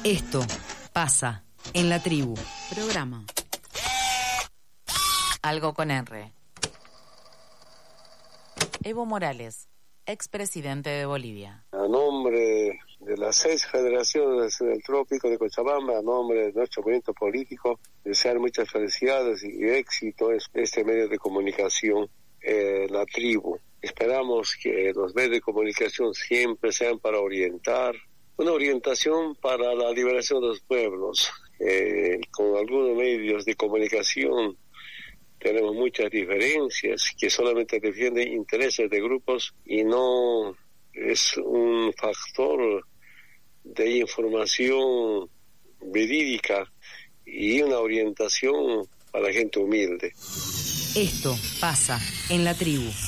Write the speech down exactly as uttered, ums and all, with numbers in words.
Esto pasa en la tribu. Programa Algo con R. Evo Morales, expresidente de Bolivia. A nombre de las seis federaciones del Trópico de Cochabamba, a nombre de nuestro movimiento político, desear muchas felicidades y éxito en este medio de comunicación, eh, la tribu. Esperamos que los medios de comunicación siempre sean para orientar, una orientación para la liberación de los pueblos. Eh, con algunos medios de comunicación tenemos muchas diferencias que solamente defienden intereses de grupos y no es un factor de información verídica y una orientación para la gente humilde. Esto pasa en la tribu.